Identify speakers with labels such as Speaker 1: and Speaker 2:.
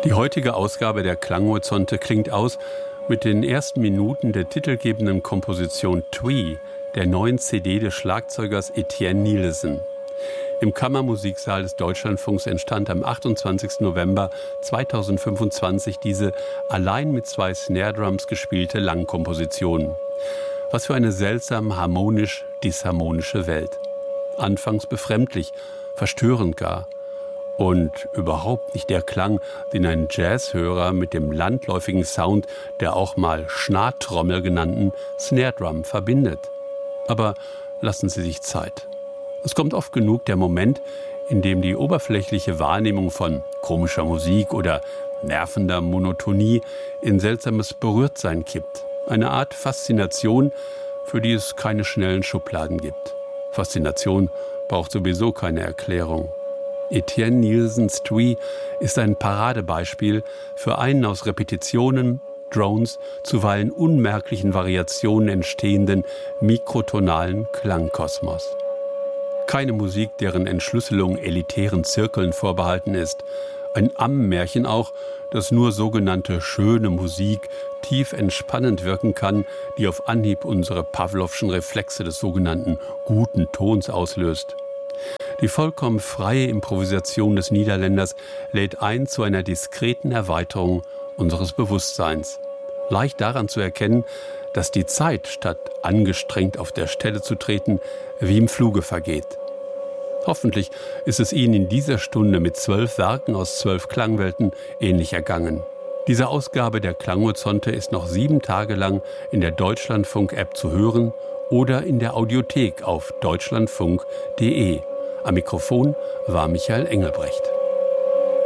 Speaker 1: Die heutige Ausgabe der Klanghorizonte klingt aus mit den ersten Minuten der titelgebenden Komposition Twee, der neuen CD des Schlagzeugers Etienne Nielsen. Im Kammermusiksaal des Deutschlandfunks entstand am 28. November 2025 diese allein mit 2 Snare-Drums gespielte Langkomposition. Was für eine seltsam harmonisch-disharmonische Welt. Anfangs befremdlich, verstörend gar. Und überhaupt nicht der Klang, den ein Jazzhörer mit dem landläufigen Sound der auch mal Schnarrtrommel genannten Snare-Drum verbindet. Aber lassen Sie sich Zeit. Es kommt oft genug der Moment, in dem die oberflächliche Wahrnehmung von komischer Musik oder nervender Monotonie in seltsames Berührtsein kippt. Eine Art Faszination, für die es keine schnellen Schubladen gibt. Faszination braucht sowieso keine Erklärung. Etienne Nielsens Twee ist ein Paradebeispiel für einen aus Repetitionen, Drones, zuweilen unmerklichen Variationen entstehenden mikrotonalen Klangkosmos. Keine Musik, deren Entschlüsselung elitären Zirkeln vorbehalten ist. Ein Ammenmärchen auch, dass nur sogenannte schöne Musik tief entspannend wirken kann, die auf Anhieb unsere Pawlowschen Reflexe des sogenannten guten Tons auslöst. Die vollkommen freie Improvisation des Niederländers lädt ein zu einer diskreten Erweiterung unseres Bewusstseins. Leicht daran zu erkennen, dass die Zeit, statt angestrengt auf der Stelle zu treten, wie im Fluge vergeht. Hoffentlich ist es Ihnen in dieser Stunde mit 12 Werken aus 12 Klangwelten ähnlich ergangen. Diese Ausgabe der Klanghorizonte ist noch 7 Tage lang in der Deutschlandfunk-App zu hören oder in der Audiothek auf deutschlandfunk.de. Am Mikrofon war Michael Engelbrecht.